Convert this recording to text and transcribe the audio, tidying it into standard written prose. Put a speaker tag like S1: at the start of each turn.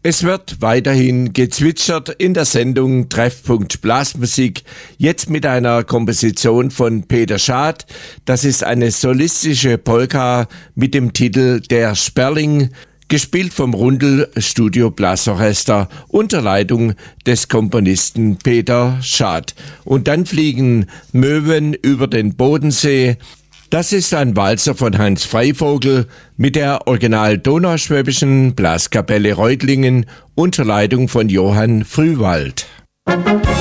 S1: Es wird weiterhin gezwitschert in der Sendung Treffpunkt Blasmusik, jetzt mit einer Komposition von Peter Schad. Das ist eine solistische Polka mit dem Titel Der Sperling, gespielt vom Rundel Studio Blasorchester unter Leitung des Komponisten Peter Schad. Und dann fliegen Möwen über den Bodensee. Das ist ein Walzer von Hans Freivogel mit der Original Donauschwäbischen Blaskapelle Reutlingen unter Leitung von Johann Frühwald.